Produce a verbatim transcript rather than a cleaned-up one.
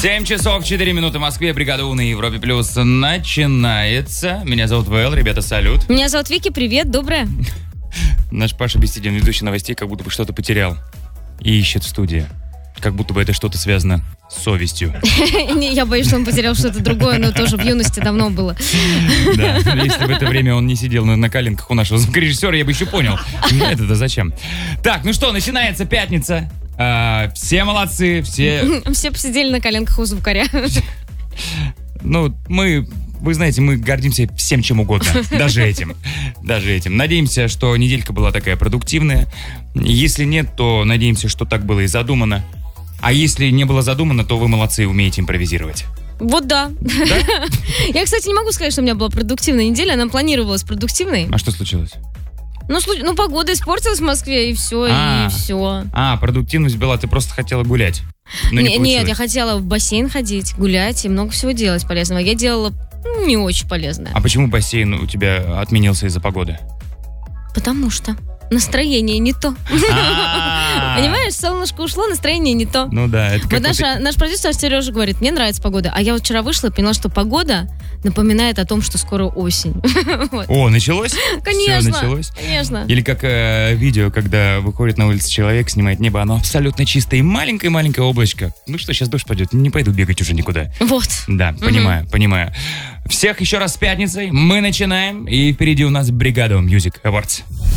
семь часов четыре минуты в Москве. Бригада У на Европе Плюс начинается. Меня зовут ВЛ, ребята, салют. Меня зовут Вики, привет, доброе. Наш Паша Беседин, ведущий новостей, как будто бы что-то потерял и ищет в студии. Как будто бы это что-то связано с совестью. Я боюсь, что он потерял что-то другое, но тоже в юности давно было. Да, если в это время он не сидел на, на коленках у нашего звукорежиссера, я бы еще понял. Это-то зачем? Так, ну что, начинается пятница. А, все молодцы, все... Все посидели на коленках у звукаря. Ну, мы... Вы знаете, мы гордимся всем чем угодно, даже этим, даже этим. Надеемся, что неделька была такая продуктивная. Если нет, то надеемся, что так было и задумано. А если не было задумано, то вы молодцы, умеете импровизировать. Вот да. Да? Я, кстати, не могу сказать, что у меня была продуктивная неделя, она планировалась продуктивной. А что случилось? Ну, слу- ну погода испортилась в Москве, и все, А. и все. А, продуктивность была, ты просто хотела гулять. Но не Не- нет, я получилось. хотела в бассейн ходить, гулять и много всего делать полезного. Я делала ну, не очень полезное. А почему бассейн у тебя отменился из-за погоды? Потому что настроение не то. А. Понимаешь, солнышко ушло, настроение не то. Ну да, это как Вот наш, вот- наш продюсер Сережа говорит, мне нравится погода. А я вот вчера вышла и поняла, что погода напоминает о том, что скоро осень. Вот. О, началось? Конечно, Всё, началось? конечно. Или как э, видео, когда выходит на улицу человек, снимает небо, оно абсолютно чистое и маленькое-маленькое облачко. Ну что, сейчас дождь пойдет, не пойду бегать уже никуда. Вот. Да, понимаю, понимаю. Всех еще раз с пятницей, мы начинаем, и впереди у нас бригада Music Awards.